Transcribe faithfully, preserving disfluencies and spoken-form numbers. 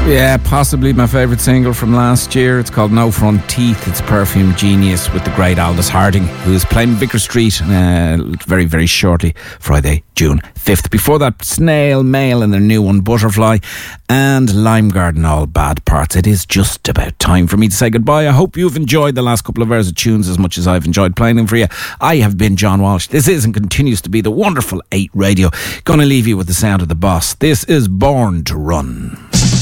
Yeah, possibly my favourite single from last year. It's called No Front Teeth. It's Perfume Genius with the great Aldous Harding, who is playing Vicar Street uh, very, very shortly, Friday, June fifth. Before that, Snail Mail and their new one, Butterfly, and Lime Garden, All Bad Parts. It is just about time for me to say goodbye. I hope you've enjoyed the last couple of hours of tunes as much as I've enjoyed playing them for you. I have been John Walsh. This is and continues to be the wonderful eight Radio. Gonna leave you with the sound of the boss. This is Born to Run.